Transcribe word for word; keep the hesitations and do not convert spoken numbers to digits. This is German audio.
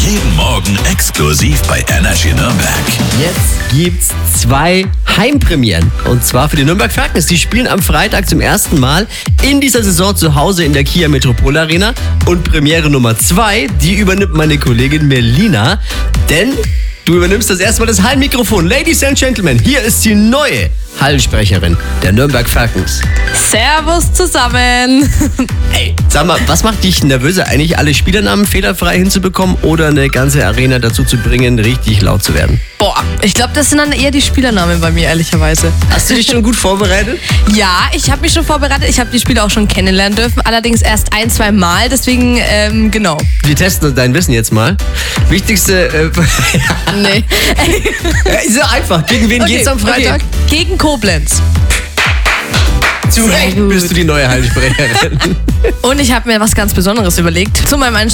Jeden Morgen exklusiv bei Energy Nürnberg. Jetzt gibt's zwei Heimpremieren. Und zwar für die Nürnberg Falcons. Die spielen am Freitag zum ersten Mal in dieser Saison zu Hause in der Kia Metropol Arena. Und Premiere Nummer zwei, die übernimmt meine Kollegin Melina. Denn du übernimmst das erste Mal das Hallmikrofon. Ladies and Gentlemen, hier ist die neue Hallsprecherin der Nürnberg Falcons. Servus zusammen. Ey, sag mal, was macht dich nervöser? Eigentlich alle Spielernamen fehlerfrei hinzubekommen oder eine ganze Arena dazu zu bringen, richtig laut zu werden? Boah, ich glaube, das sind dann eher die Spielernamen bei mir, ehrlicherweise. Hast du dich schon gut vorbereitet? Ja, ich habe mich schon vorbereitet. Ich habe die Spieler auch schon kennenlernen dürfen. Allerdings erst ein, zwei Mal. Deswegen, ähm, genau. Wir testen dein Wissen jetzt mal. Wichtigste... Äh, Nee. ja, ist ja einfach. Gegen wen Okay, geht's am Freitag? Okay. Gegen Koblenz. Zu Recht gut. bist du die neue Hallsprecherin. Und ich habe mir was ganz Besonderes überlegt. Zu meinem